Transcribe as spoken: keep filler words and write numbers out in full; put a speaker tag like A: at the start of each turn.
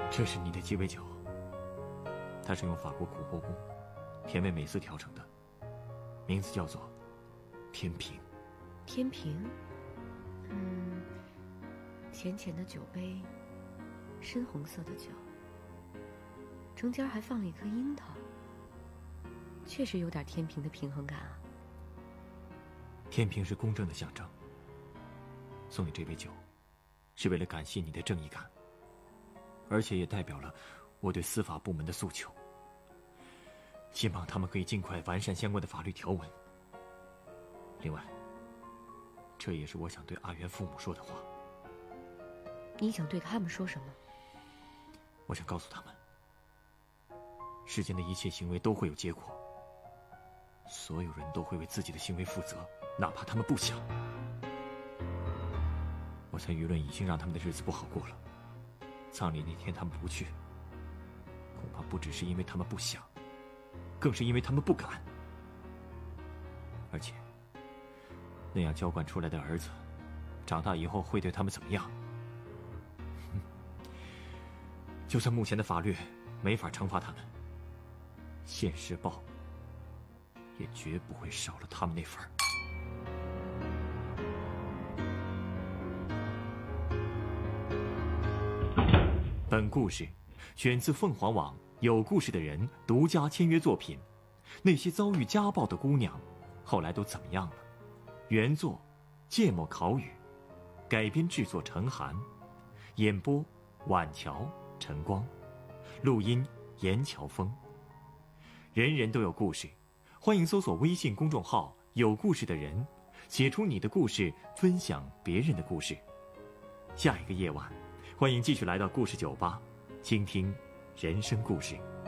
A: 这是你的鸡尾酒，它是用法国苦荷宫甜味美思调成的，名字叫做天平。
B: 天平，嗯，浅浅的酒杯，深红色的酒，中间还放了一颗樱桃，确实有点天平的平衡感啊。
A: 天平是公正的象征，送你这杯酒，是为了感谢你的正义感，而且也代表了我对司法部门的诉求，希望他们可以尽快完善相关的法律条文。另外，这也是我想对阿元父母说的话。
B: 你想对他们说什么？
A: 我想告诉他们，世间的一切行为都会有结果，所有人都会为自己的行为负责，哪怕他们不想。我猜舆论已经让他们的日子不好过了，葬礼那天他们不去，恐怕不只是因为他们不想，更是因为他们不敢。而且那样娇惯出来的儿子，长大以后会对他们怎么样？就算目前的法律没法惩罚他们，现世报也绝不会少了他们那份儿。本故事选自凤凰网有故事的人独家签约作品。那些遭遇家暴的姑娘，后来都怎么样了？原作芥末烤语，改编制作陈寒，演播晚桥、晨光，录音严乔峰。人人都有故事，欢迎搜索微信公众号有故事的人，写出你的故事，分享别人的故事。下一个夜晚，欢迎继续来到故事酒吧，倾听人生故事。